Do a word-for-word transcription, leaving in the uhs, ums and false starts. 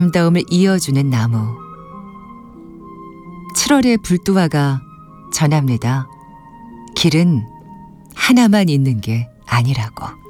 아름다움을 이어주는 나무. 칠월의 불두화가 전합니다. 길은 하나만 있는 게 아니라고.